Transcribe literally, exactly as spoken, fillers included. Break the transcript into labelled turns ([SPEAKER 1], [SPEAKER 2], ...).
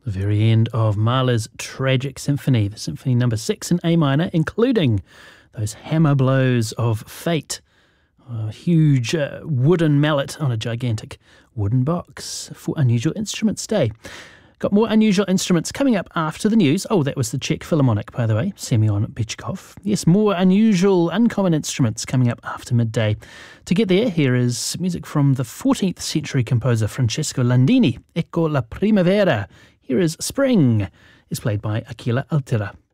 [SPEAKER 1] The very end of Mahler's Tragic Symphony, the Symphony number six in A minor, including those hammer blows of fate. A huge uh, wooden mallet on a gigantic wooden box for Unusual Instruments Day. Got more unusual instruments coming up after the news. Oh, that was the Czech Philharmonic, by the way, Semyon Bychkov. Yes, more unusual, uncommon instruments coming up after midday. To get there, here is music from the fourteenth century composer Francesco Landini. Ecco la primavera. Here is Spring. Is played by Aquila Altera.